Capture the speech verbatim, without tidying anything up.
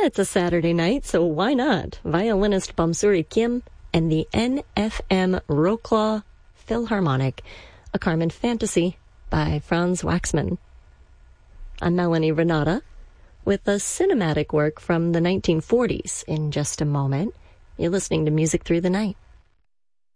it's a Saturday night, so why not? Violinist Bamsuri Kim and the N F M Wroclaw Philharmonic, a Carmen Fantasy by Franz Waxman. I'm Melanie Renata with a cinematic work from the nineteen forties in just a moment. You're listening to Music Through the Night.